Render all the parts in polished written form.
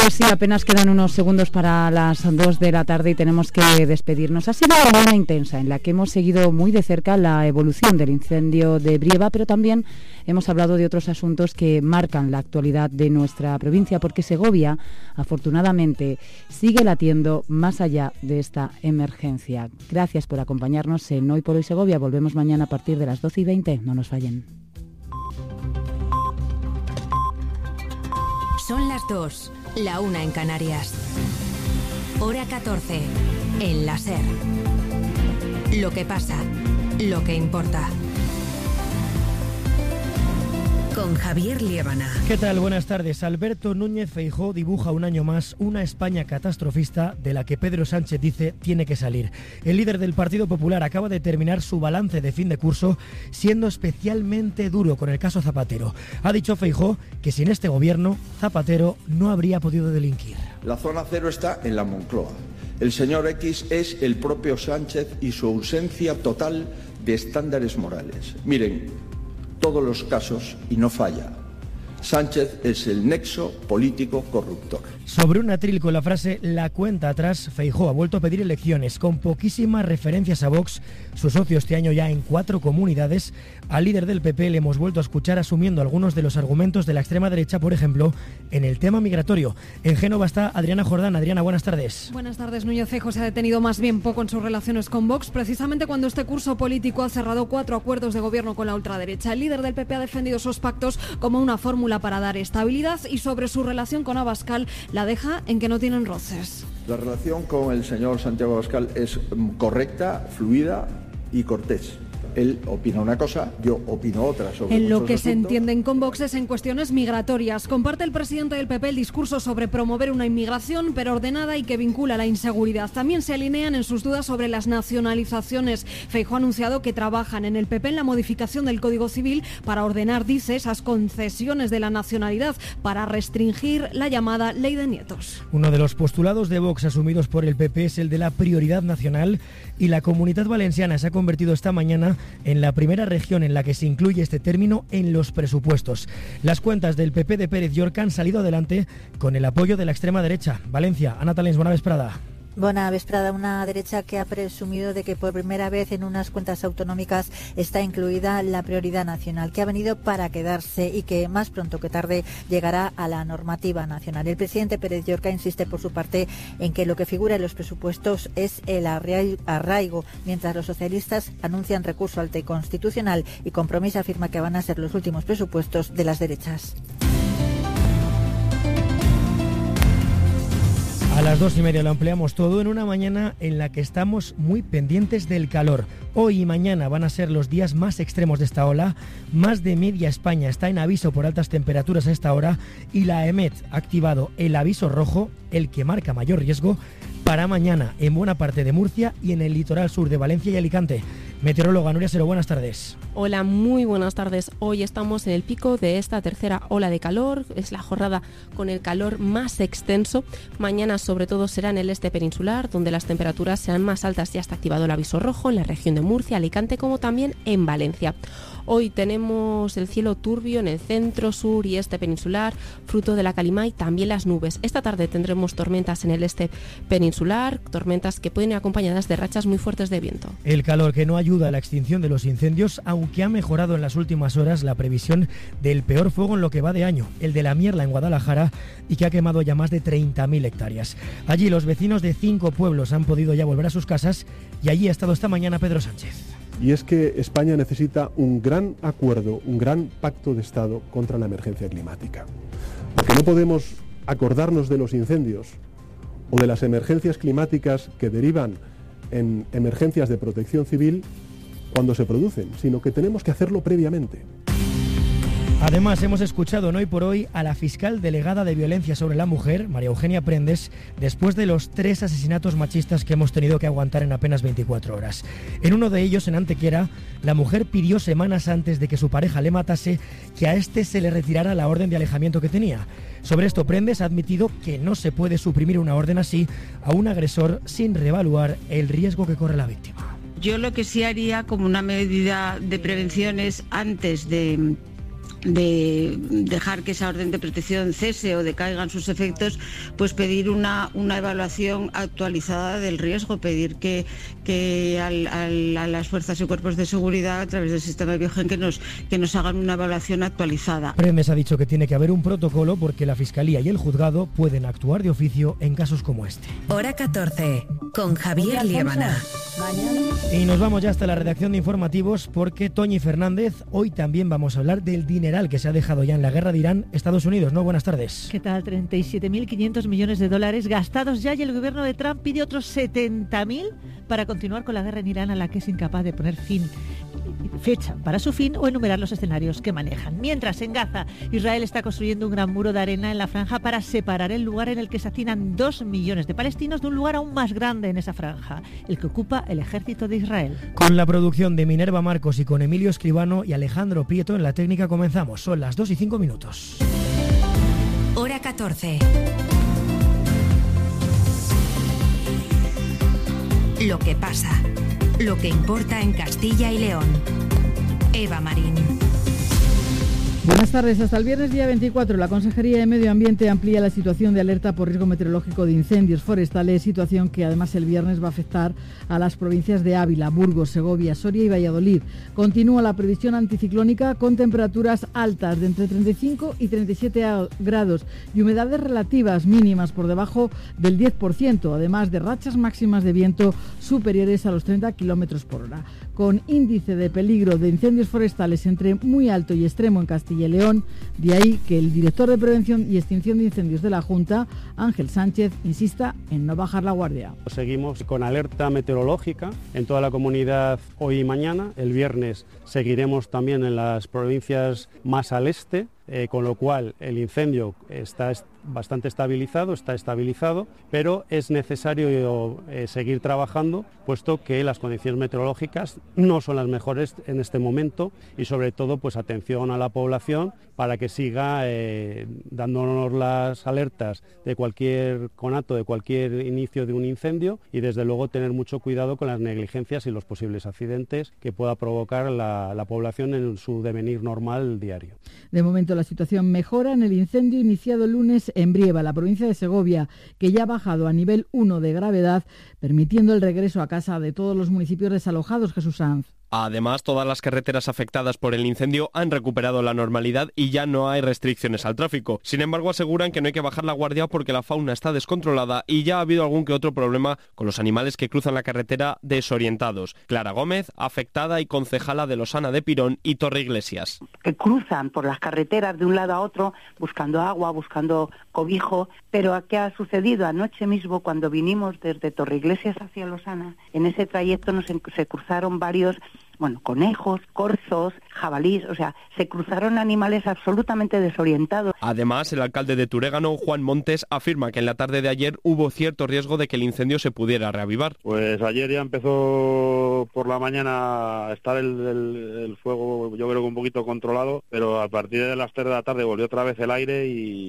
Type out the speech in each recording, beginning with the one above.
Pues sí, apenas quedan unos segundos para las 2 de la tarde y tenemos que despedirnos. Ha sido una mañana intensa en la que hemos seguido muy de cerca la evolución del incendio de Brieva, pero también hemos hablado de otros asuntos que marcan la actualidad de nuestra provincia, porque Segovia, afortunadamente, sigue latiendo más allá de esta emergencia. Gracias por acompañarnos en Hoy por Hoy Segovia. Volvemos mañana a partir de las 12:20. No nos fallen. Son las 2, la 1 en Canarias. Hora 14, en la SER. Lo que pasa, lo que importa. Con Javier Liébana. ¿Qué tal? Buenas tardes. Alberto Núñez Feijóo dibuja un año más una España catastrofista de la que Pedro Sánchez dice tiene que salir. El líder del Partido Popular acaba de terminar su balance de fin de curso siendo especialmente duro con el caso Zapatero. Ha dicho Feijóo que sin este gobierno Zapatero no habría podido delinquir. La zona cero está en la Moncloa. El señor X es el propio Sánchez y su ausencia total de estándares morales. Miren, todos los casos y no falla. Sánchez es el nexo político corruptor. Sobre un atril con la frase "la cuenta atrás", Feijóo ha vuelto a pedir elecciones con poquísimas referencias a Vox, su socio este año ya en 4 comunidades. Al líder del PP le hemos vuelto a escuchar asumiendo algunos de los argumentos de la extrema derecha, por ejemplo, en el tema migratorio. En Génova está Adriana Jordán. Adriana, buenas tardes. Buenas tardes. Núñez Feijóo se ha detenido más bien poco en sus relaciones con Vox, precisamente cuando este curso político ha cerrado 4 acuerdos de gobierno con la ultraderecha. El líder del PP ha defendido esos pactos como una fórmula para dar estabilidad y sobre su relación con Abascal la deja en que no tienen roces. La relación con el señor Santiago Abascal es correcta, fluida y cortés. Él opina una cosa, yo opino otra sobre en lo que asuntos. Se entienden con Vox es en cuestiones migratorias. Comparte el presidente del PP el discurso sobre promover una inmigración pero ordenada y que vincula la inseguridad. También se alinean en sus dudas sobre las nacionalizaciones. Feijóo ha anunciado que trabajan en el PP en la modificación del Código Civil para ordenar, dice, esas concesiones de la nacionalidad para restringir la llamada ley de nietos. Uno de los postulados de Vox asumidos por el PP es el de la prioridad nacional y la Comunidad Valenciana se ha convertido esta mañana en la primera región en la que se incluye este término en los presupuestos. Las cuentas del PP de Pérez Llorca han salido adelante con el apoyo de la extrema derecha. Valencia, Ana Talens, buena vesprada. Buena vesprada. Una derecha que ha presumido de que por primera vez en unas cuentas autonómicas está incluida la prioridad nacional, que ha venido para quedarse y que más pronto que tarde llegará a la normativa nacional. El presidente Pérez Llorca insiste por su parte en que lo que figura en los presupuestos es el arraigo, mientras los socialistas anuncian recurso al TEI constitucional y Compromís afirma que van a ser los últimos presupuestos de las derechas. A las 2:30 lo ampliamos todo en una mañana en la que estamos muy pendientes del calor. Hoy y mañana van a ser los días más extremos de esta ola. Más de media España está en aviso por altas temperaturas a esta hora y la EMET ha activado el aviso rojo, el que marca mayor riesgo, para mañana en buena parte de Murcia y en el litoral sur de Valencia y Alicante. Meteoróloga Nuria Sero, buenas tardes. Hola, muy buenas tardes. Hoy estamos en el pico de esta tercera ola de calor. Es la jornada con el calor más extenso. Mañana sobre todo será en el este peninsular, donde las temperaturas serán más altas. Ya está activado el aviso rojo en la región de Murcia, Alicante, como también en Valencia. Hoy tenemos el cielo turbio en el centro, sur y este peninsular, fruto de la calima y también las nubes. Esta tarde tendremos tormentas en el este peninsular, tormentas que pueden ir acompañadas de rachas muy fuertes de viento. El calor que no ayuda a la extinción de los incendios, aunque ha mejorado en las últimas horas la previsión del peor fuego en lo que va de año, el de la Mierla en Guadalajara, y que ha quemado ya más de 30.000 hectáreas. Allí los vecinos de 5 pueblos han podido ya volver a sus casas y allí ha estado esta mañana Pedro Sánchez. Y es que España necesita un gran acuerdo, un gran pacto de Estado contra la emergencia climática. Porque no podemos acordarnos de los incendios o de las emergencias climáticas que derivan en emergencias de protección civil cuando se producen, sino que tenemos que hacerlo previamente. Además, hemos escuchado en Hoy por Hoy a la fiscal delegada de Violencia sobre la Mujer, María Eugenia Prendes, después de los 3 asesinatos machistas que hemos tenido que aguantar en apenas 24 horas. En uno de ellos, en Antequera, la mujer pidió semanas antes de que su pareja le matase que a este se le retirara la orden de alejamiento que tenía. Sobre esto, Prendes ha admitido que no se puede suprimir una orden así a un agresor sin reevaluar el riesgo que corre la víctima. Yo lo que sí haría como una medida de prevención es antes de de dejar que esa orden de protección cese o decaigan sus efectos, pues pedir una evaluación actualizada del riesgo, pedir que a las fuerzas y cuerpos de seguridad a través del sistema Biogen que nos hagan una evaluación actualizada. Prendes ha dicho que tiene que haber un protocolo porque la Fiscalía y el Juzgado pueden actuar de oficio en casos como este. Hora 14, con Javier Liébana. Y nos vamos ya hasta la redacción de informativos porque Toñi Fernández, hoy también vamos a hablar del dineral que se ha dejado ya en la guerra de Irán, Estados Unidos, ¿no? Buenas tardes. ¿Qué tal? 37.500 millones de dólares gastados ya y el gobierno de Trump pide otros 70.000 para continuar con la guerra en Irán, a la que es incapaz de poner fecha para su fin o enumerar los escenarios que manejan. Mientras, en Gaza, Israel está construyendo un gran muro de arena en la franja para separar el lugar en el que se hacinan 2 millones de palestinos de un lugar aún más grande en esa franja, el que ocupa el ejército de Israel. Con la producción de Minerva Marcos y con Emilio Escribano y Alejandro Prieto en la técnica comenzamos. Son las 2:05. Hora 14. Lo que pasa, lo que importa en Castilla y León. Eva Marín. Buenas tardes. Hasta el viernes día 24, la Consejería de Medio Ambiente amplía la situación de alerta por riesgo meteorológico de incendios forestales, situación que además el viernes va a afectar a las provincias de Ávila, Burgos, Segovia, Soria y Valladolid. Continúa la previsión anticiclónica con temperaturas altas de entre 35 y 37 grados y humedades relativas mínimas por debajo del 10%, además de rachas máximas de viento superiores a los 30 km por hora. Con índice de peligro de incendios forestales entre muy alto y extremo en Castilla y León, de ahí que el director de Prevención y Extinción de Incendios de la Junta, Ángel Sánchez, insista en no bajar la guardia. Seguimos con alerta meteorológica en toda la comunidad hoy y mañana. El viernes seguiremos también en las provincias más al este, con lo cual el incendio está bastante estabilizado, pero es necesario seguir trabajando, puesto que las condiciones meteorológicas no son las mejores en este momento y sobre todo pues atención a la población para que siga dándonos las alertas de cualquier conato, de cualquier inicio de un incendio y desde luego tener mucho cuidado con las negligencias y los posibles accidentes que pueda provocar la población en su devenir normal diario. De momento la situación mejora en el incendio iniciado el lunes en Brieva, la provincia de Segovia, que ya ha bajado a nivel 1 de gravedad, permitiendo el regreso a casa de todos los municipios desalojados. Jesús Sanz. Además, todas las carreteras afectadas por el incendio han recuperado la normalidad y ya no hay restricciones al tráfico. Sin embargo, aseguran que no hay que bajar la guardia porque la fauna está descontrolada y ya ha habido algún que otro problema con los animales que cruzan la carretera desorientados. Clara Gómez, afectada y concejala de Losana de Pirón y Torreiglesias. Que cruzan por las carreteras de un lado a otro buscando agua, buscando cobijo, pero ¿qué ha sucedido? Anoche mismo, cuando vinimos desde Torreiglesias hacia Losana, en ese trayecto se cruzaron varios conejos, corzos, jabalíes, o sea, se cruzaron animales absolutamente desorientados. Además, el alcalde de Turégano, Juan Montes, afirma que en la tarde de ayer hubo cierto riesgo de que el incendio se pudiera reavivar. Pues ayer ya empezó por la mañana a estar el fuego, yo creo que un poquito controlado, pero a partir de las 3 de la tarde volvió otra vez el aire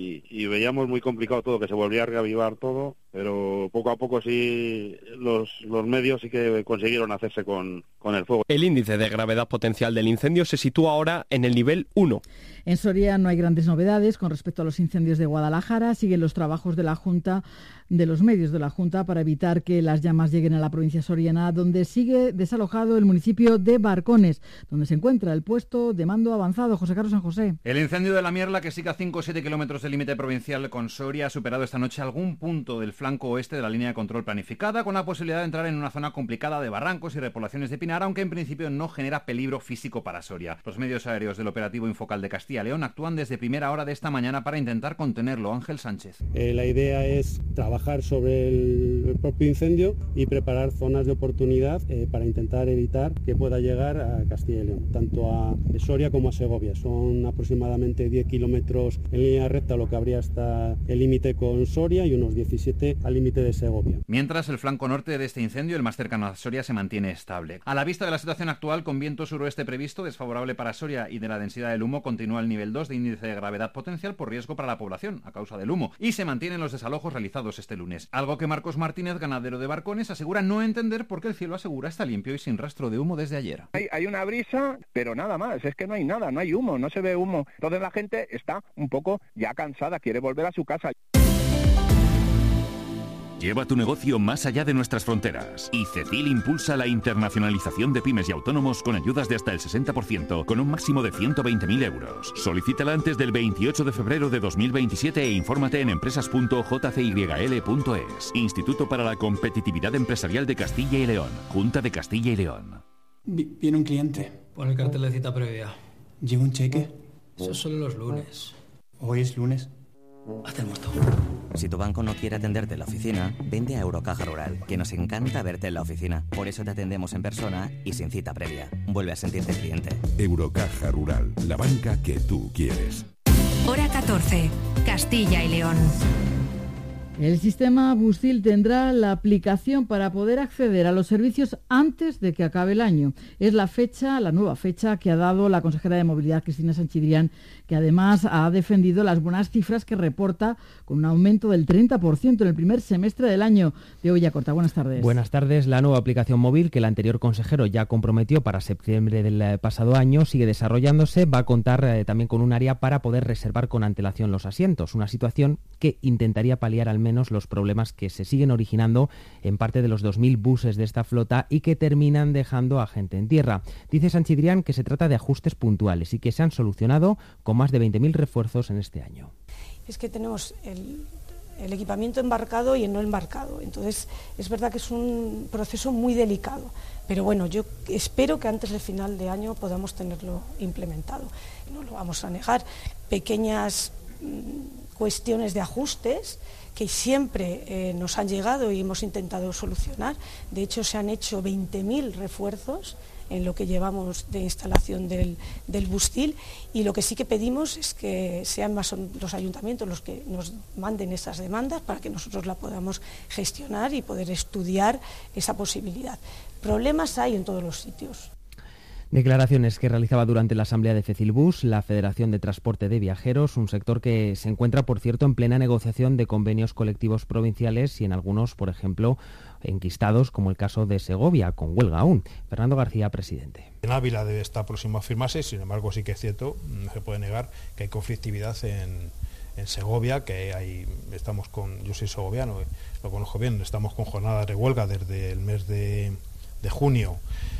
y veíamos muy complicado todo, que se volvía a reavivar todo, pero poco a poco sí los medios sí que consiguieron hacerse con el fuego. El índice de gravedad potencial del incendio se sitúa ahora en el nivel 1. En Soria no hay grandes novedades con respecto a los incendios de Guadalajara. Siguen los trabajos de la Junta, de los medios de la Junta, para evitar que las llamas lleguen a la provincia soriana, donde sigue desalojado el municipio de Barcones, donde se encuentra el puesto de mando avanzado. José Carlos San José. El incendio de la Mierla, que sigue a 5 o 7 kilómetros del límite provincial con Soria, ha superado esta noche algún punto del flanco oeste de la línea de control planificada, con la posibilidad de entrar en una zona complicada de barrancos y repoblaciones de pinar, aunque en principio no genera peligro físico para Soria. Los medios aéreos del operativo Infocal de Castilla y León actúan desde primera hora de esta mañana para intentar contenerlo. Ángel Sánchez. La idea es trabajar sobre el propio incendio y preparar zonas de oportunidad para intentar evitar que pueda llegar a Castilla y León, tanto a Soria como a Segovia. Son aproximadamente 10 kilómetros en línea recta lo que habría hasta el límite con Soria y unos 17 al límite de Segovia. Mientras, el flanco norte de este incendio, el más cercano a Soria, se mantiene estable. A la vista de la situación actual, con viento suroeste previsto, desfavorable para Soria, y de la densidad del humo, continúa al nivel 2 de índice de gravedad potencial por riesgo para la población a causa del humo y se mantienen los desalojos realizados este lunes. Algo que Marcos Martínez, ganadero de Barcones, asegura no entender por qué el cielo asegura está limpio y sin rastro de humo desde ayer. Hay una brisa, pero nada más, es que no hay nada, no hay humo, no se ve humo. Entonces la gente está un poco ya cansada, quiere volver a su casa. Lleva tu negocio más allá de nuestras fronteras. Y Cecil impulsa la internacionalización de pymes y autónomos con ayudas de hasta el 60%, con un máximo de 120.000 euros. Solicítala antes del 28 de febrero de 2027 e infórmate en empresas.jcyl.es. Instituto para la Competitividad Empresarial de Castilla y León. Junta de Castilla y León. Viene un cliente. Pon el cartel de cita previa. ¿Llega un cheque? Eso es solo los lunes. ¿Hoy es lunes? Hazte el muerto. Si tu banco no quiere atenderte en la oficina, vende a Eurocaja Rural, que nos encanta verte en la oficina. Por eso te atendemos en persona y sin cita previa. Vuelve a sentirte cliente. Eurocaja Rural, la banca que tú quieres. Hora 14, Castilla y León. El sistema Bustil tendrá la aplicación para poder acceder a los servicios antes de que acabe el año. Es la nueva fecha que ha dado la consejera de Movilidad, Cristina Sanchidrián, que además ha defendido las buenas cifras que reporta con un aumento del 30% en el primer semestre del año. Diego Villacorta, buenas tardes. Buenas tardes. La nueva aplicación móvil que el anterior consejero ya comprometió para septiembre del pasado año sigue desarrollándose. Va a contar también con un área para poder reservar con antelación los asientos, una situación que intentaría paliar al menos los problemas que se siguen originando en parte de los 2.000 buses de esta flota y que terminan dejando a gente en tierra. Dice Sanchidrián que se trata de ajustes puntuales y que se han solucionado con más de 20.000 refuerzos en este año. Es que tenemos el equipamiento embarcado y el no embarcado, entonces es verdad que es un proceso muy delicado, pero bueno, yo espero que antes del final de año podamos tenerlo implementado. No lo vamos a negar, pequeñas cuestiones de ajustes que siempre nos han llegado y hemos intentado solucionar. De hecho, se han hecho 20.000 refuerzos en lo que llevamos de instalación del Bustil, y lo que sí que pedimos es que sean más los ayuntamientos los que nos manden esas demandas para que nosotros la podamos gestionar y poder estudiar esa posibilidad. Problemas hay en todos los sitios. Declaraciones que realizaba durante la asamblea de Fecilbus, la Federación de Transporte de Viajeros, un sector que se encuentra, por cierto, en plena negociación de convenios colectivos provinciales y en algunos, por ejemplo, enquistados, como el caso de Segovia, con huelga aún. Fernando García, presidente. En Ávila debe estar próximo a firmarse, sin embargo sí que es cierto, no se puede negar que hay conflictividad en Segovia, que yo soy segoviano, lo conozco bien, estamos con jornadas de huelga desde el mes de junio.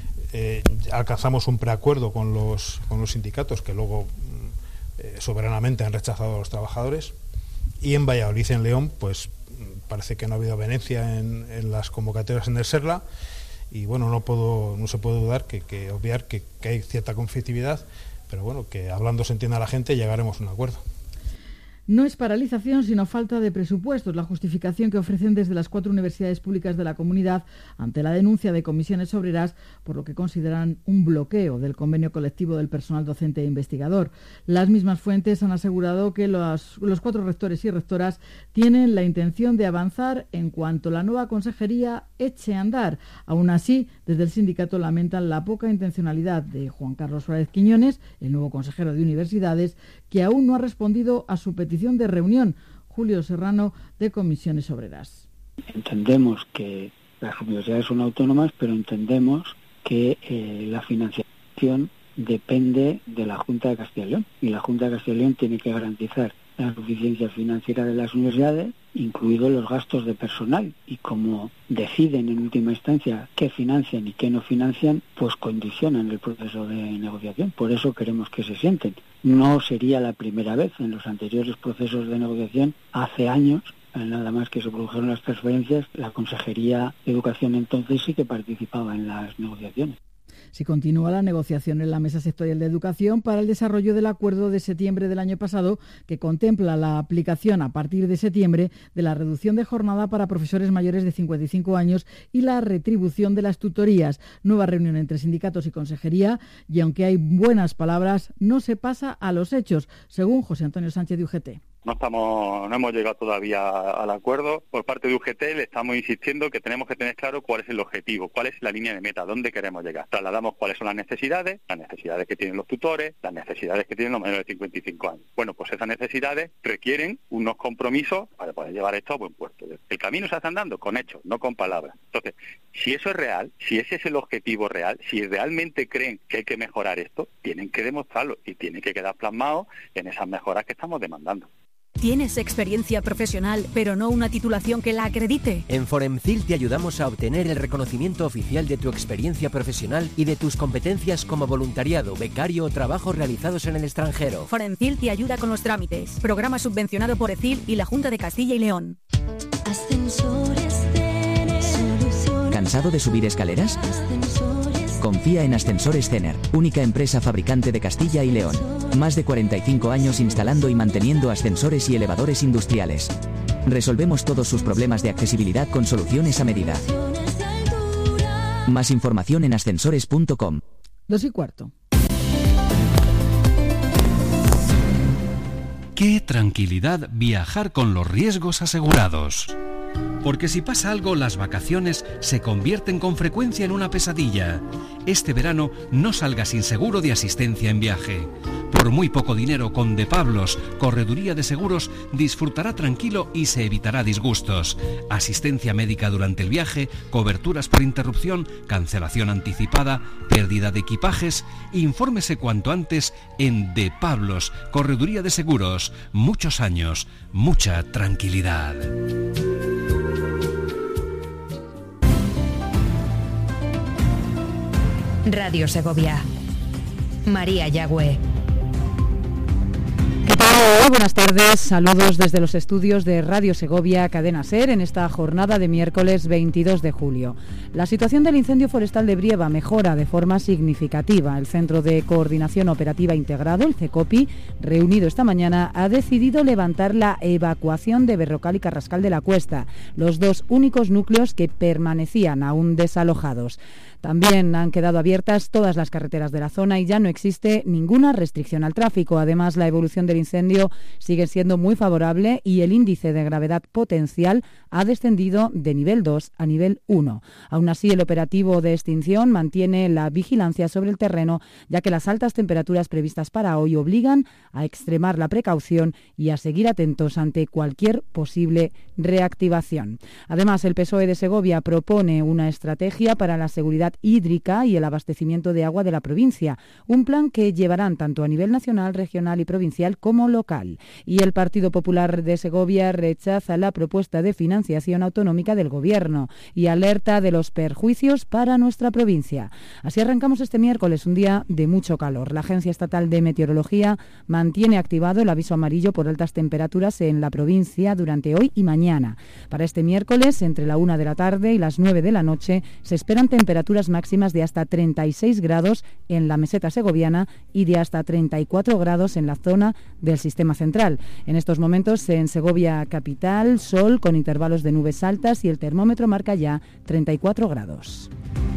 Alcanzamos un preacuerdo con los sindicatos que luego soberanamente han rechazado a los trabajadores, y en Valladolid, en León, pues parece que no ha habido avenencia en las convocatorias en el Serla, y bueno, no se puede dudar que obviar que hay cierta conflictividad, pero bueno, que hablando se entiende a la gente y llegaremos a un acuerdo. No es paralización, sino falta de presupuestos, la justificación que ofrecen desde las 4 universidades públicas de la comunidad ante la denuncia de comisiones obreras por lo que consideran un bloqueo del convenio colectivo del personal docente e investigador. Las mismas fuentes han asegurado que los 4 rectores y rectoras tienen la intención de avanzar en cuanto la nueva consejería eche a andar. Aún así, desde el sindicato lamentan la poca intencionalidad de Juan Carlos Suárez Quiñones, el nuevo consejero de universidades, que aún no ha respondido a su petición de reunión. Julio Serrano, de Comisiones Obreras. Entendemos que las universidades son autónomas, pero entendemos que la financiación depende de la Junta de Castilla y León, y la Junta de Castilla y León tiene que garantizar la suficiencia financiera de las universidades, incluidos los gastos de personal, y como deciden en última instancia qué financian y qué no financian, pues condicionan el proceso de negociación. Por eso queremos que se sienten. No sería la primera vez. En los anteriores procesos de negociación, hace años, nada más que se produjeron las transferencias, la Consejería de Educación entonces sí que participaba en las negociaciones. Se continúa la negociación en la Mesa Sectorial de Educación para el desarrollo del acuerdo de septiembre del año pasado, que contempla la aplicación a partir de septiembre de la reducción de jornada para profesores mayores de 55 años y la retribución de las tutorías. Nueva reunión entre sindicatos y consejería, y aunque hay buenas palabras, no se pasa a los hechos, según José Antonio Sánchez de UGT. No hemos llegado todavía al acuerdo. Por parte de UGT le estamos insistiendo que tenemos que tener claro cuál es el objetivo, cuál es la línea de meta, dónde queremos llegar. Trasladamos cuáles son las necesidades que tienen los tutores, las necesidades que tienen los menores de 55 años. Bueno, pues esas necesidades requieren unos compromisos para poder llevar esto a buen puerto. El camino se hace andando con hechos, no con palabras. Entonces, si eso es real, si ese es el objetivo real, si realmente creen que hay que mejorar esto, tienen que demostrarlo y tiene que quedar plasmado en esas mejoras que estamos demandando. ¿Tienes experiencia profesional, pero no una titulación que la acredite? En Foremcil te ayudamos a obtener el reconocimiento oficial de tu experiencia profesional y de tus competencias como voluntariado, becario o trabajos realizados en el extranjero. Foremcil te ayuda con los trámites. Programa subvencionado por ECIL y la Junta de Castilla y León. ¿Cansado de subir escaleras? Confía en Ascensores Cener, única empresa fabricante de Castilla y León. Más de 45 años instalando y manteniendo ascensores y elevadores industriales. Resolvemos todos sus problemas de accesibilidad con soluciones a medida. Más información en ascensores.com. 2:15. Qué tranquilidad viajar con los riesgos asegurados. Porque si pasa algo, las vacaciones se convierten con frecuencia en una pesadilla. Este verano no salga sin seguro de asistencia en viaje. Por muy poco dinero, con De Pablos, Correduría de Seguros, disfrutará tranquilo y se evitará disgustos. Asistencia médica durante el viaje, coberturas por interrupción, cancelación anticipada, pérdida de equipajes. Infórmese cuanto antes en De Pablos, Correduría de Seguros. Muchos años, mucha tranquilidad. Radio Segovia. María Yagüe. ¿Qué tal? Buenas tardes, saludos desde los estudios de Radio Segovia, Cadena SER, en esta jornada de miércoles 22 de julio. La situación del incendio forestal de Brieva mejora de forma significativa. El Centro de Coordinación Operativa Integrado, el CECOPI, reunido esta mañana, ha decidido levantar la evacuación de Berrocal y Carrascal de la Cuesta, los dos únicos núcleos que permanecían aún desalojados. También han quedado abiertas todas las carreteras de la zona y ya no existe ninguna restricción al tráfico. Además, la evolución del incendio sigue siendo muy favorable y el índice de gravedad potencial ha descendido de nivel 2 a nivel 1. Aún así, el operativo de extinción mantiene la vigilancia sobre el terreno, ya que las altas temperaturas previstas para hoy obligan a extremar la precaución y a seguir atentos ante cualquier posible reactivación. Además, el PSOE de Segovia propone una estrategia para la seguridad hídrica y el abastecimiento de agua de la provincia, un plan que llevarán tanto a nivel nacional, regional y provincial como local. Y el Partido Popular de Segovia rechaza la propuesta de financiación autonómica del Gobierno y alerta de los perjuicios para nuestra provincia. Así arrancamos este miércoles, un día de mucho calor. La Agencia Estatal de Meteorología mantiene activado el aviso amarillo por altas temperaturas en la provincia durante hoy y mañana. Para este miércoles, entre la 1 de la tarde y las 9 de la noche, se esperan temperaturas máximas de hasta 36 grados en la meseta segoviana y de hasta 34 grados en la zona del sistema central. En estos momentos en Segovia capital, sol con intervalos de nubes altas y el termómetro marca ya 34 grados.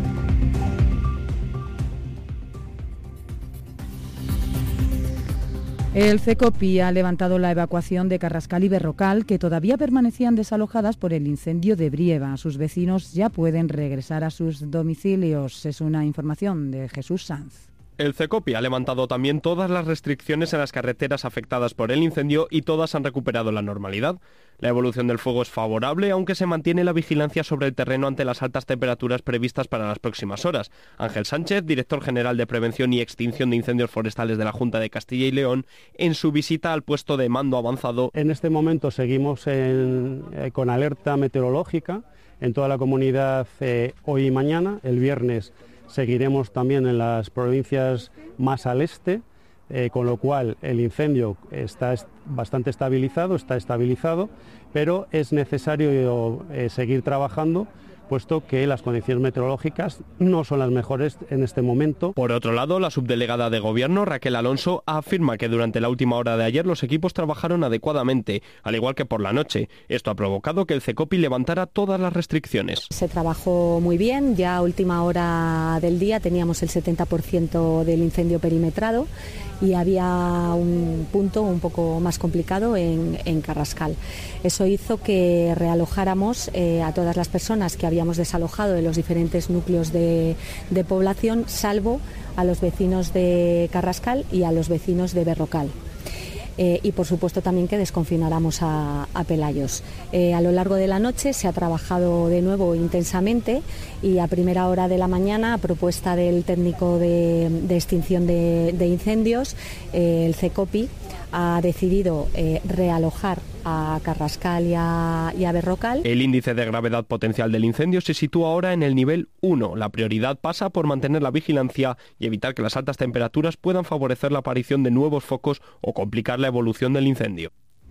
El CECOPI ha levantado la evacuación de Carrascal y Berrocal, que todavía permanecían desalojadas por el incendio de Brieva. Sus vecinos ya pueden regresar a sus domicilios. Es una información de Jesús Sanz. El CECOPI ha levantado también todas las restricciones en las carreteras afectadas por el incendio y todas han recuperado la normalidad. La evolución del fuego es favorable, aunque se mantiene la vigilancia sobre el terreno ante las altas temperaturas previstas para las próximas horas. Ángel Sánchez, director general de Prevención y Extinción de Incendios Forestales de la Junta de Castilla y León, en su visita al puesto de mando avanzado. En este momento seguimos con alerta meteorológica en toda la comunidad hoy y mañana. El viernes seguiremos también en las provincias más al este, con lo cual el incendio está bastante estabilizado, pero es necesario seguir trabajando, puesto que las condiciones meteorológicas no son las mejores en este momento. Por otro lado, la subdelegada de Gobierno, Raquel Alonso, afirma que durante la última hora de ayer los equipos trabajaron adecuadamente, al igual que por la noche. Esto ha provocado que el CECOPI levantara todas las restricciones. Se trabajó muy bien, ya a última hora del día teníamos el 70% del incendio perimetrado y había un punto un poco más complicado en Carrascal. Eso hizo que realojáramos a todas las personas que habíamos desalojado de los diferentes núcleos de población, salvo a los vecinos de Carrascal y a los vecinos de Berrocal. Y por supuesto también que desconfináramos a Pelayos. A lo largo de la noche se ha trabajado de nuevo intensamente y a primera hora de la mañana, a propuesta del técnico de extinción de incendios, el CECOPI ha decidido realojar a Carrascal y a Berrocal. El índice de gravedad potencial del incendio se sitúa ahora en el nivel 1. La prioridad pasa por mantener la vigilancia y evitar que las altas temperaturas puedan favorecer la aparición de nuevos focos o complicar la evolución del incendio.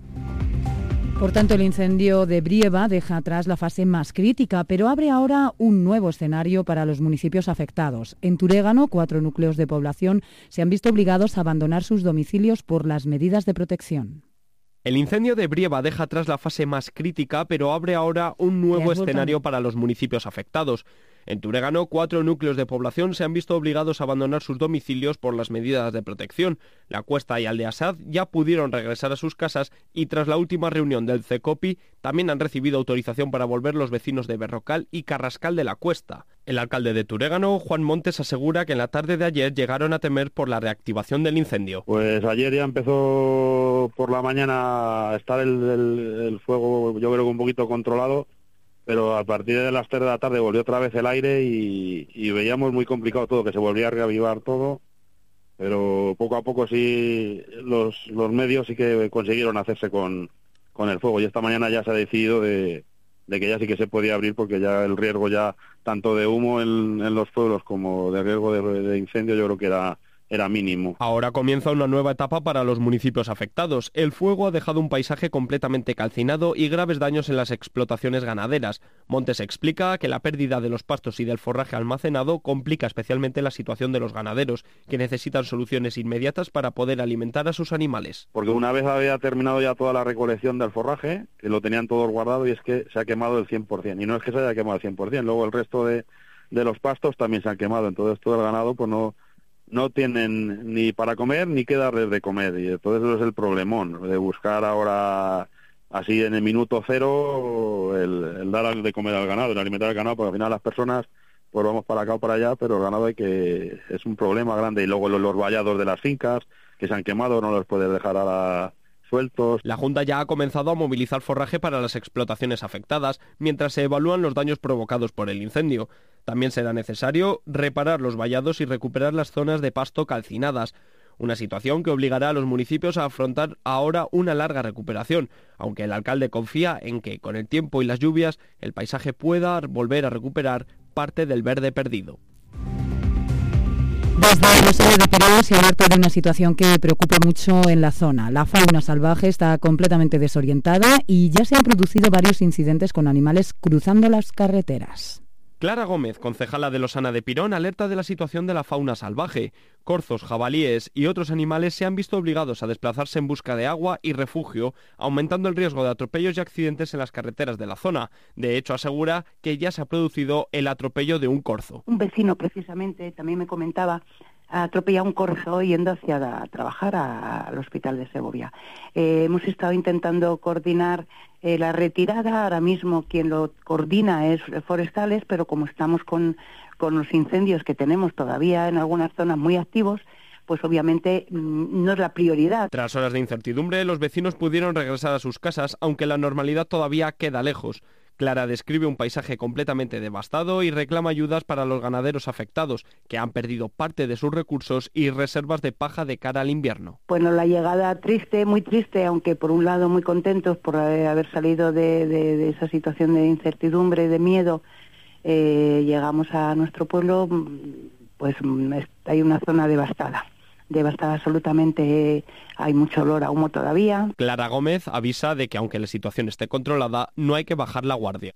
Por tanto, el incendio de Brieva deja atrás la fase más crítica, pero abre ahora un nuevo escenario para los municipios afectados. En Turégano, 4 núcleos de población se han visto obligados a abandonar sus domicilios por las medidas de protección. El incendio de Brieva deja atrás la fase más crítica, pero abre ahora un nuevo escenario para los municipios afectados. En Turégano, 4 núcleos de población se han visto obligados a abandonar sus domicilios por las medidas de protección. La Cuesta y Aldeasad ya pudieron regresar a sus casas y tras la última reunión del CECOPI también han recibido autorización para volver los vecinos de Berrocal y Carrascal de la Cuesta. El alcalde de Turégano, Juan Montes, asegura que en la tarde de ayer llegaron a temer por la reactivación del incendio. Pues ayer ya empezó por la mañana a estar el fuego, yo creo que un poquito controlado, pero a partir de las 3 de la tarde volvió otra vez el aire y veíamos muy complicado todo, que se volvía a reavivar todo, pero poco a poco sí los medios sí que consiguieron hacerse con el fuego y esta mañana ya se ha decidido de que ya sí que se podía abrir porque ya el riesgo ya tanto de humo en los pueblos como de riesgo de incendio yo creo que era mínimo. Ahora comienza una nueva etapa para los municipios afectados. El fuego ha dejado un paisaje completamente calcinado y graves daños en las explotaciones ganaderas. Montes explica que la pérdida de los pastos y del forraje almacenado complica especialmente la situación de los ganaderos, que necesitan soluciones inmediatas para poder alimentar a sus animales. Porque una vez había terminado ya toda la recolección del forraje, que lo tenían todos guardado y es que se ha quemado el 100%. Y no es que se haya quemado el 100%, luego el resto de los pastos también se han quemado. Entonces todo el ganado pues no tienen ni para comer ni qué darles de comer y entonces eso es el problemón de buscar ahora así en el minuto cero el dar de comer al ganado, el alimentar al ganado, porque al final las personas pues vamos para acá o para allá, pero el ganado es un problema grande y luego los vallados de las fincas que se han quemado no los puedes dejar sueltos. La Junta ya ha comenzado a movilizar forraje para las explotaciones afectadas mientras se evalúan los daños provocados por el incendio. También será necesario reparar los vallados y recuperar las zonas de pasto calcinadas, una situación que obligará a los municipios a afrontar ahora una larga recuperación, aunque el alcalde confía en que con el tiempo y las lluvias el paisaje pueda volver a recuperar parte del verde perdido. Desde los Sellos de Pireo se alerta de una situación que preocupa mucho en la zona. La fauna salvaje está completamente desorientada y ya se han producido varios incidentes con animales cruzando las carreteras. Clara Gómez, concejala de Losana de Pirón, alerta de la situación de la fauna salvaje. Corzos, jabalíes y otros animales se han visto obligados a desplazarse en busca de agua y refugio, aumentando el riesgo de atropellos y accidentes en las carreteras de la zona. De hecho, asegura que ya se ha producido el atropello de un corzo. Un vecino, precisamente, también me comentaba, atropella un corzo yendo hacia trabajar al hospital de Segovia. Hemos estado intentando coordinar la retirada. Ahora mismo quien lo coordina es Forestales, pero como estamos con los incendios que tenemos todavía en algunas zonas muy activos, pues obviamente no es la prioridad. Tras horas de incertidumbre, los vecinos pudieron regresar a sus casas, aunque la normalidad todavía queda lejos. Clara describe un paisaje completamente devastado y reclama ayudas para los ganaderos afectados, que han perdido parte de sus recursos y reservas de paja de cara al invierno. Bueno, la llegada triste, muy triste, aunque por un lado muy contentos por haber salido de esa situación de incertidumbre, de miedo. Llegamos a nuestro pueblo, pues hay una zona devastada absolutamente, hay mucho olor a humo todavía. Clara Gómez avisa de que aunque la situación esté controlada, no hay que bajar la guardia.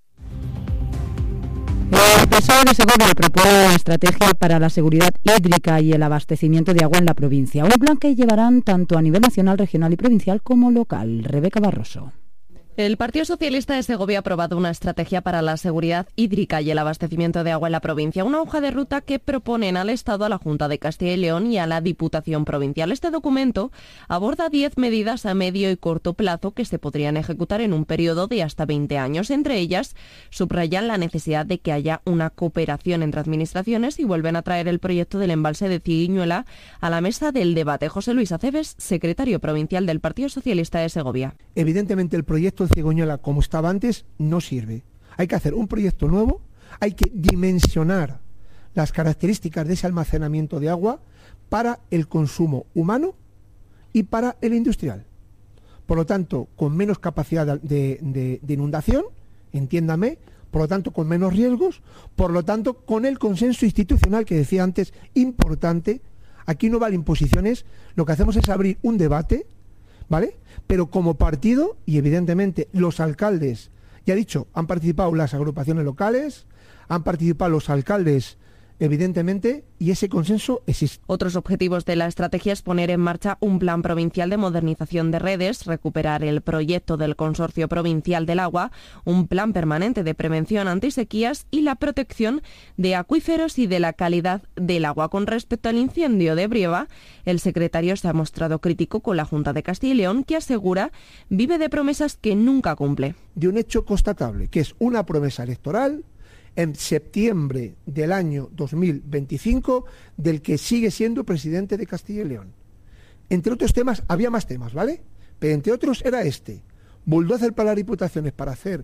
El PSOE de Segovia propone una estrategia para la seguridad hídrica y el abastecimiento de agua en la provincia, un plan que llevarán tanto a nivel nacional, regional y provincial como local. Rebeca Barroso. El Partido Socialista de Segovia ha aprobado una estrategia para la seguridad hídrica y el abastecimiento de agua en la provincia, una hoja de ruta que proponen al Estado, a la Junta de Castilla y León y a la Diputación Provincial. Este documento aborda 10 medidas a medio y corto plazo que se podrían ejecutar en un periodo de hasta 20 años. Entre ellas, subrayan la necesidad de que haya una cooperación entre administraciones y vuelven a traer el proyecto del embalse de Ciguiñuela a la mesa del debate. José Luis Aceves, secretario provincial del Partido Socialista de Segovia. Evidentemente el proyecto de Ciguiñuela, como estaba antes, no sirve. Hay que hacer un proyecto nuevo, hay que dimensionar las características de ese almacenamiento de agua para el consumo humano y para el industrial. Por lo tanto, con menos capacidad de inundación, entiéndame, por lo tanto, con menos riesgos, por lo tanto, con el consenso institucional que decía antes, importante. Aquí no valen imposiciones, lo que hacemos es abrir un debate, ¿vale? Pero como partido, y evidentemente los alcaldes, ya he dicho, han participado las agrupaciones locales, han participado los alcaldes, evidentemente, y ese consenso existe. Otros objetivos de la estrategia es poner en marcha un plan provincial de modernización de redes, recuperar el proyecto del Consorcio Provincial del Agua, un plan permanente de prevención antisequías y la protección de acuíferos y de la calidad del agua. Con respecto al incendio de Brieva, el secretario se ha mostrado crítico con la Junta de Castilla y León, que asegura vive de promesas que nunca cumple. De un hecho constatable, que es una promesa electoral en septiembre del año 2025, del que sigue siendo presidente de Castilla y León. Entre otros temas, había más temas, ¿vale? Pero entre otros era bulldozer para las diputaciones para hacer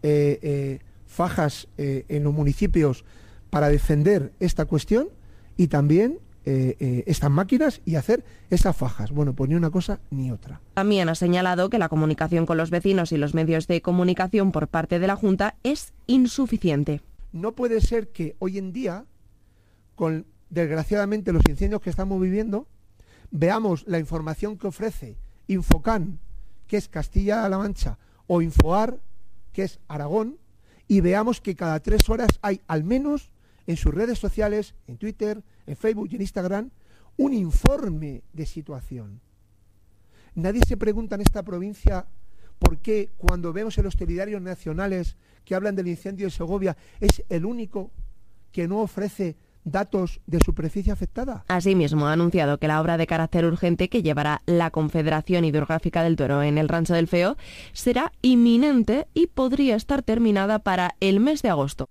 fajas en los municipios para defender esta cuestión y también estas máquinas y hacer esas fajas. Bueno, pues ni una cosa ni otra. También ha señalado que la comunicación con los vecinos y los medios de comunicación por parte de la Junta es insuficiente. No puede ser que hoy en día, con desgraciadamente los incendios que estamos viviendo, veamos la información que ofrece Infocan, que es Castilla-La Mancha, o Infoar, que es Aragón, y veamos que cada 3 horas hay al menos en sus redes sociales, en Twitter, en Facebook y en Instagram, un informe de situación. Nadie se pregunta en esta provincia por qué cuando vemos en los telediarios nacionales que hablan del incendio de Segovia es el único que no ofrece datos de superficie afectada. Asimismo, ha anunciado que la obra de carácter urgente que llevará la Confederación Hidrográfica del Duero en el Rancho del Feo será inminente y podría estar terminada para el mes de agosto.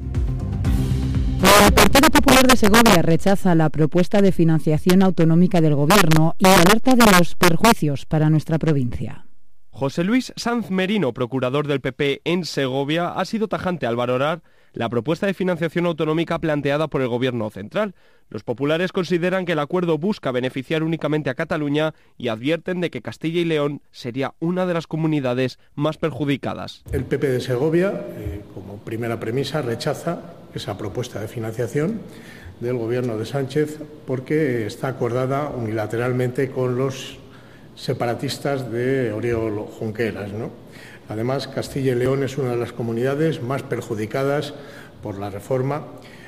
El Partido Popular de Segovia rechaza la propuesta de financiación autonómica del Gobierno y alerta de los perjuicios para nuestra provincia. José Luis Sanz Merino, procurador del PP en Segovia, ha sido tajante al valorar la propuesta de financiación autonómica planteada por el Gobierno central. Los populares consideran que el acuerdo busca beneficiar únicamente a Cataluña y advierten de que Castilla y León sería una de las comunidades más perjudicadas. El PP de Segovia, como primera premisa, rechaza esa propuesta de financiación del Gobierno de Sánchez porque está acordada unilateralmente con los separatistas de Oriol Junqueras, ¿no? Además, Castilla y León es una de las comunidades más perjudicadas por la reforma.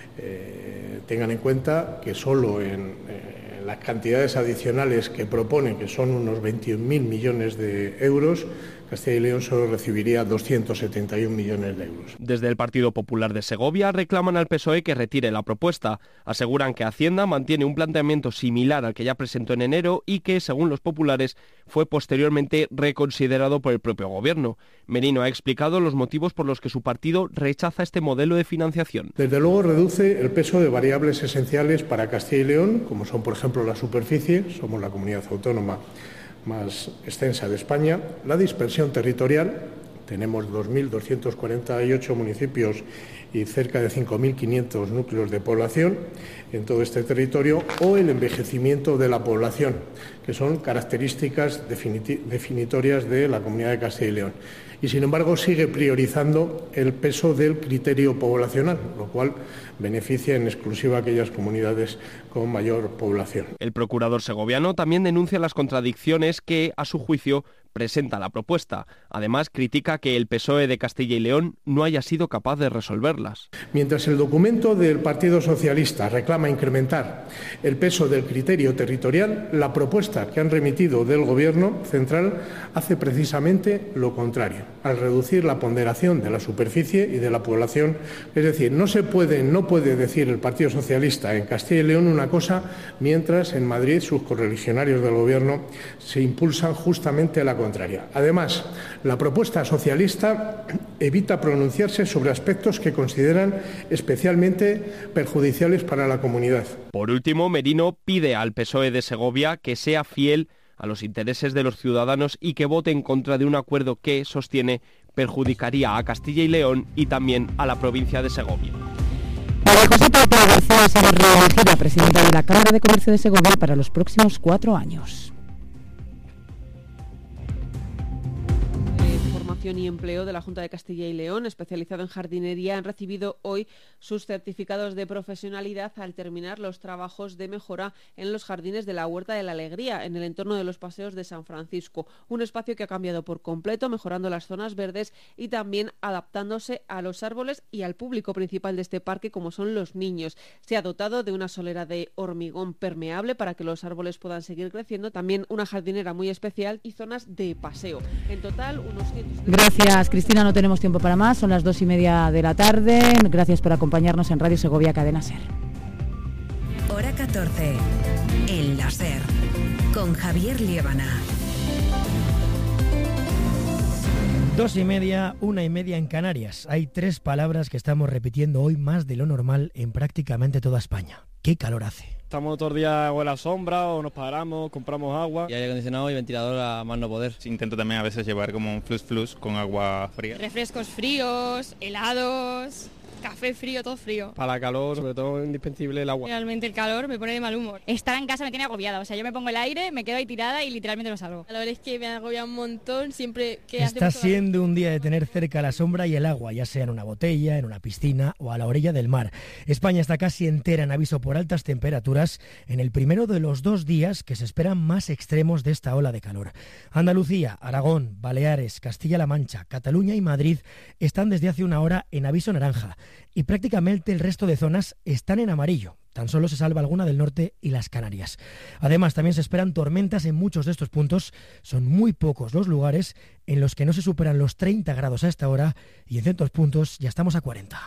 Tengan en cuenta que solo en las cantidades adicionales que proponen, que son unos 21.000 millones de euros, Castilla y León solo recibiría 271 millones de euros. Desde el Partido Popular de Segovia reclaman al PSOE que retire la propuesta. Aseguran que Hacienda mantiene un planteamiento similar al que ya presentó en enero y que, según los populares, fue posteriormente reconsiderado por el propio Gobierno. Merino ha explicado los motivos por los que su partido rechaza este modelo de financiación. Desde luego reduce el peso de variables esenciales para Castilla y León, como son, por ejemplo, la superficie. Somos la comunidad autónoma más extensa de España, la dispersión territorial, tenemos 2.248 municipios y cerca de 5.500 núcleos de población en todo este territorio, o el envejecimiento de la población, que son características definitorias de la Comunidad de Castilla y León. Y, sin embargo, sigue priorizando el peso del criterio poblacional, lo cual beneficia en exclusiva a aquellas comunidades con mayor población. El procurador segoviano también denuncia las contradicciones que, a su juicio, presenta la propuesta. Además, critica que el PSOE de Castilla y León no haya sido capaz de resolverlas. Mientras el documento del Partido Socialista reclama incrementar el peso del criterio territorial, la propuesta propuesta que han remitido del Gobierno central hace precisamente lo contrario, al reducir la ponderación de la superficie y de la población. Es decir, no puede decir el Partido Socialista en Castilla y León una cosa mientras en Madrid sus correligionarios del Gobierno se impulsan justamente la contraria. Además, la propuesta socialista evita pronunciarse sobre aspectos que consideran especialmente perjudiciales para la comunidad. Por último, Merino pide al PSOE de Segovia que sea fiel a los intereses de los ciudadanos y que vote en contra de un acuerdo que, sostiene, perjudicaría a Castilla y León y también a la provincia de Segovia. María José Pato García ha sido reelegida presidenta de la Cámara de Comercio de Segovia para los próximos 4 años. Y Empleo de la Junta de Castilla y León, especializado en jardinería, han recibido hoy sus certificados de profesionalidad al terminar los trabajos de mejora en los jardines de la Huerta de la Alegría, en el entorno de los paseos de San Francisco. Un espacio que ha cambiado por completo, mejorando las zonas verdes y también adaptándose a los árboles y al público principal de este parque, como son los niños. Se ha dotado de una solera de hormigón permeable para que los árboles puedan seguir creciendo, también una jardinera muy especial y zonas de paseo. En total, unos 100... Gracias, Cristina. No tenemos tiempo para más. Son las 2:30 de la tarde. Gracias por acompañarnos en Radio Segovia Cadena SER. Hora 14. En la SER. Con Javier Liébana. 2:30, 1:30 en Canarias. Hay 3 palabras que estamos repitiendo hoy más de lo normal en prácticamente toda España. ¡Qué calor hace! Estamos todo el día o en la sombra o nos paramos, compramos agua. Y aire acondicionado y ventilador a más no poder. Sí, intento también a veces llevar como un flus con agua fría. Refrescos fríos, helados, café frío, todo frío. Para la calor, sobre todo indispensable el agua. Realmente el calor me pone de mal humor. Estar en casa me tiene agobiada, o sea, yo me pongo el aire, me quedo ahí tirada y literalmente no salgo. La verdad es que me agobia un montón siempre que Está siendo un día de tener cerca la sombra y el agua, ya sea en una botella, en una piscina o a la orilla del mar. España está casi entera en aviso por altas temperaturas en el primero de los 2 días que se esperan más extremos de esta ola de calor. Andalucía, Aragón, Baleares, Castilla-La Mancha, Cataluña y Madrid están desde hace una hora en aviso naranja. Y prácticamente el resto de zonas están en amarillo. Tan solo se salva alguna del norte y las Canarias. Además, también se esperan tormentas en muchos de estos puntos. Son muy pocos los lugares en los que no se superan los 30 grados a esta hora y en ciertos puntos ya estamos a 40.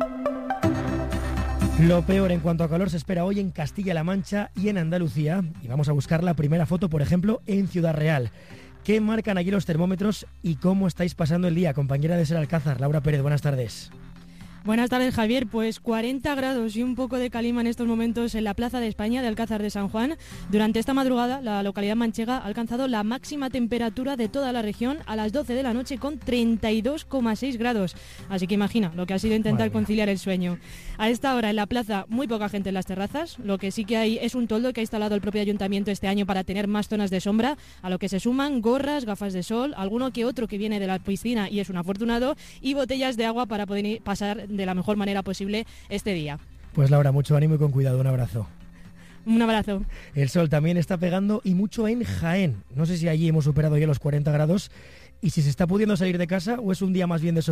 Lo peor en cuanto a calor se espera hoy en Castilla-La Mancha y en Andalucía. Y vamos a buscar la primera foto, por ejemplo, en Ciudad Real. ¿Qué marcan allí los termómetros y cómo estáis pasando el día? Compañera de SER Alcázar, Laura Pérez, buenas tardes. Buenas tardes, Javier. Pues 40 grados y un poco de calima en estos momentos en la Plaza de España de Alcázar de San Juan. Durante esta madrugada, la localidad manchega ha alcanzado la máxima temperatura de toda la región a las 12 de la noche con 32,6 grados. Así que imagina lo que ha sido intentar conciliar el sueño. A esta hora en la plaza muy poca gente en las terrazas. Lo que sí que hay es un toldo que ha instalado el propio ayuntamiento este año para tener más zonas de sombra, a lo que se suman gorras, gafas de sol, alguno que otro que viene de la piscina y es un afortunado, y botellas de agua para poder pasar de la mejor manera posible este día. Pues Laura, mucho ánimo y con cuidado, un abrazo. Un abrazo. El sol también está pegando y mucho en Jaén. No sé si allí hemos superado ya los 40 grados y si se está pudiendo salir de casa o es un día más bien de